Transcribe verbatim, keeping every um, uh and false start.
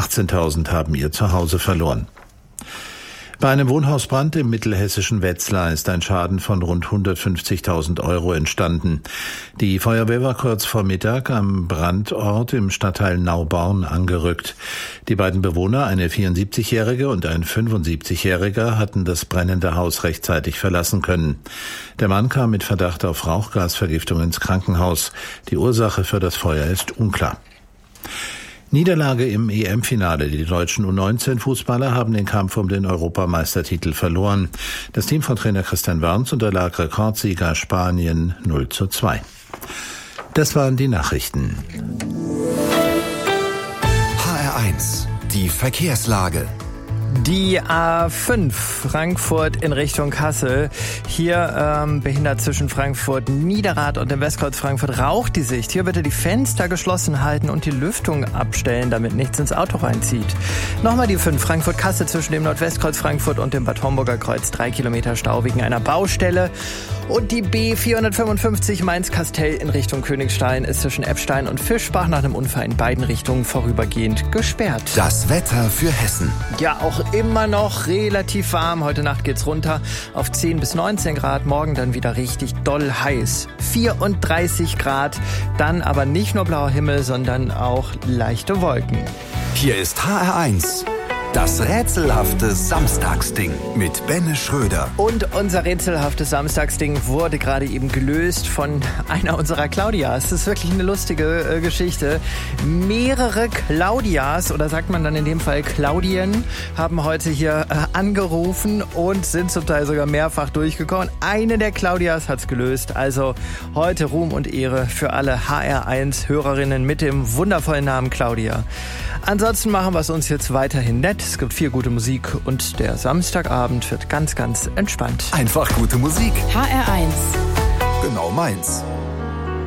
achtzehntausend haben ihr Zuhause verloren. Bei einem Wohnhausbrand im mittelhessischen Wetzlar ist ein Schaden von rund hundertfünfzigtausend Euro entstanden. Die Feuerwehr war kurz vor Mittag am Brandort im Stadtteil Nauborn angerückt. Die beiden Bewohner, eine vierundsiebzigjährige und ein fünfundsiebzigjähriger, hatten das brennende Haus rechtzeitig verlassen können. Der Mann kam mit Verdacht auf Rauchgasvergiftung ins Krankenhaus. Die Ursache für das Feuer ist unklar. Niederlage im E M-Finale. Die deutschen U neunzehn Fußballer haben den Kampf um den Europameistertitel verloren. Das Team von Trainer Christian Wörns unterlag Rekordsieger Spanien null zu zwei. Das waren die Nachrichten. H R eins, die Verkehrslage. Die A fünf Frankfurt in Richtung Kassel. Hier ähm, behindert zwischen Frankfurt Niederrad und dem Westkreuz Frankfurt raucht die Sicht. Hier bitte die Fenster geschlossen halten und die Lüftung abstellen, damit nichts ins Auto reinzieht. Nochmal die fünf Frankfurt-Kassel zwischen dem Nordwestkreuz Frankfurt und dem Bad Homburger Kreuz. Drei Kilometer Stau wegen einer Baustelle. Und die B vierhundertfünfundfünfzig Mainz-Kastell in Richtung Königstein ist zwischen Eppstein und Fischbach nach einem Unfall in beiden Richtungen vorübergehend gesperrt. Das Wetter für Hessen. Ja, auch immer noch relativ warm. Heute Nacht geht's runter auf zehn bis neunzehn Grad. Morgen dann wieder richtig doll heiß. vierunddreißig Grad. Dann aber nicht nur blauer Himmel, sondern auch leichte Wolken. Hier ist H R eins. Das rätselhafte Samstagsding mit Benne Schröder. Und unser rätselhaftes Samstagsding wurde gerade eben gelöst von einer unserer Claudias. Das ist wirklich eine lustige äh, Geschichte. Mehrere Claudias, oder sagt man dann in dem Fall Claudien, haben heute hier äh, angerufen und sind zum Teil sogar mehrfach durchgekommen. Eine der Claudias hat's gelöst. Also heute Ruhm und Ehre für alle H R eins Hörerinnen mit dem wundervollen Namen Claudia. Ansonsten machen wir es uns jetzt weiterhin nett. Es gibt viel gute Musik und der Samstagabend wird ganz, ganz entspannt. Einfach gute Musik. H R eins. Genau meins.